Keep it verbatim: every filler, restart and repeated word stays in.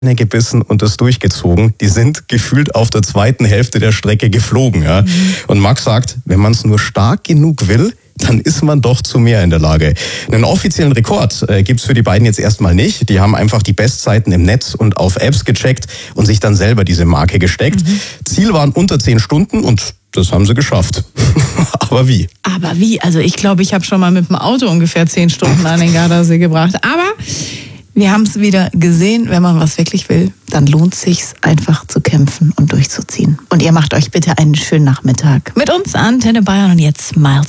gebissen und das durchgezogen. Die sind gefühlt auf der zweiten Hälfte der Strecke geflogen. Ja? Mhm. Und Max sagt, wenn man es nur stark genug will, dann ist man doch zu mehr in der Lage. Einen offiziellen Rekord äh, gibt's für die beiden jetzt erstmal nicht. Die haben einfach die Bestzeiten im Netz und auf Apps gecheckt und sich dann selber diese Marke gesteckt. Mhm. Ziel waren unter zehn Stunden und das haben sie geschafft. Aber wie? Aber wie? Also ich glaube, ich habe schon mal mit dem Auto ungefähr zehn Stunden an den Gardasee gebracht. Aber wir haben es wieder gesehen, wenn man was wirklich will, dann lohnt es sich einfach zu kämpfen und durchzuziehen. Und ihr macht euch bitte einen schönen Nachmittag. Mit uns Antenne Bayern und jetzt Miles